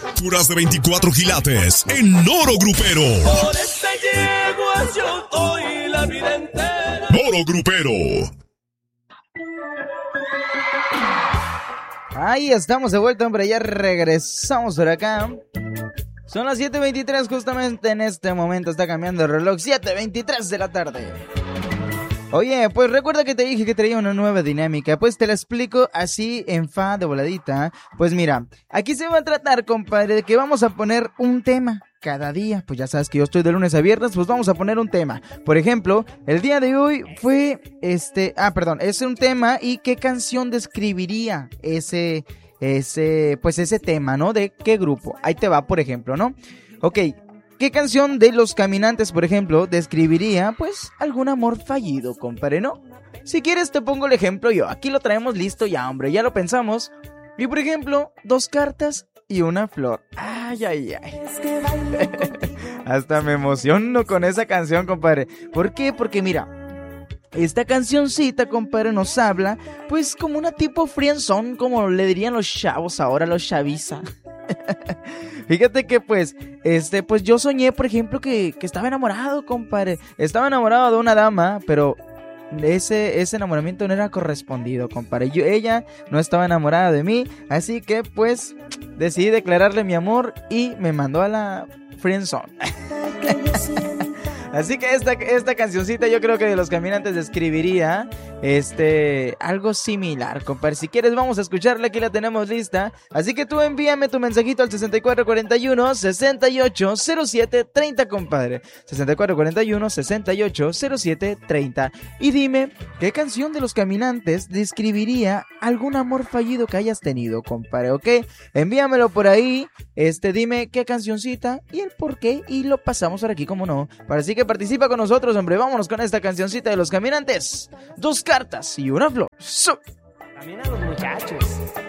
Puras de 24 quilates en Oro Grupero. Por este yegua yo doy la vida entera. Oro Grupero. Ahí estamos de vuelta, hombre, ya regresamos por acá. Son las 7:23 justamente en este momento, está cambiando el reloj, 7:23 de la tarde. Oye, pues recuerda que te dije que traía una nueva dinámica, pues te la explico así en fa de voladita. Pues mira, aquí se va a tratar, compadre, de que vamos a poner un tema cada día. Pues ya sabes que yo estoy de lunes a viernes, pues vamos a poner un tema. Por ejemplo, el día de hoy fue es un tema y qué canción describiría ese tema, ¿no? ¿De qué grupo? Ahí te va, por ejemplo, ¿no? Ok. ¿Qué canción de Los Caminantes, por ejemplo, describiría, pues, algún amor fallido, compadre, no? Si quieres te pongo el ejemplo yo, aquí lo traemos listo ya, hombre, ya lo pensamos. Y por ejemplo, 2 cartas y una flor. Ay, ay, ay. Hasta me emociono con esa canción, compadre. ¿Por qué? Porque mira, esta cancioncita, compadre, nos habla, pues, como una tipo friendzone, como le dirían los chavos ahora, los chaviza. Fíjate que pues yo soñé, por ejemplo, que estaba enamorado, compadre. Estaba enamorado de una dama, pero ese enamoramiento no era correspondido, compadre. Ella no estaba enamorada de mí, así que pues decidí declararle mi amor y me mandó a la friendzone. Así que esta cancioncita yo creo que de Los Caminantes describiría algo similar, compadre. Si quieres vamos a escucharla, aquí la tenemos lista. Así que tú envíame tu mensajito al 6441-680730, compadre. 6441-680730. Y dime, ¿qué canción de Los Caminantes describiría algún amor fallido que hayas tenido, compadre? ¿Ok? Envíamelo por ahí, dime qué cancioncita y el por qué y lo pasamos por aquí, como no. Así que participa con nosotros, hombre. Vámonos con esta cancioncita de Los Caminantes. 2 cartas y una flor. También a los muchachos.